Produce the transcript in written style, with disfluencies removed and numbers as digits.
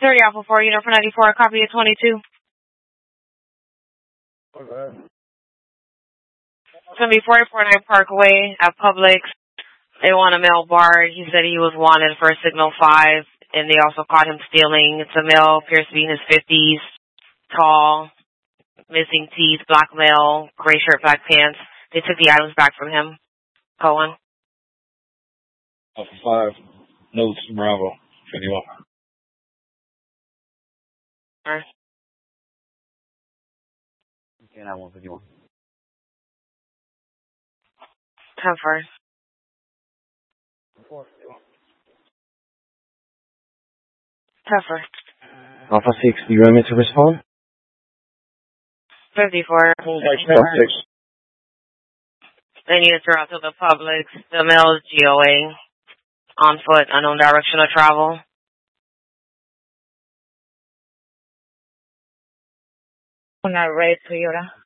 30 Alpha 4, unit for 94, copy of 22. Okay. It's going to be 449 Parkway at Publix. They want a male bar. He said he was wanted for signal 5, and they also caught him stealing. It's a male, appears to be in his 50s, tall, missing teeth, black male, gray shirt, black pants. They took the items back from him. Cohen. Alpha 5, notes Bravo, 51. Alright. Okay, that 151. 10-4. 10-4. Alpha 6, do you want me to respond? 54. Alpha 6. They need to throw out to the Publix. The male is GOA. On foot, unknown direction of travel. Una red Toyota.